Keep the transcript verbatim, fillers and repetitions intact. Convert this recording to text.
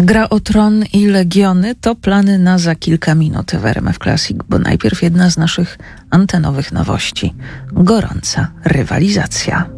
Gra o Tron i Legiony to plany na za kilka minut w R M F Classic, bo najpierw jedna z naszych antenowych nowości. Gorąca rywalizacja.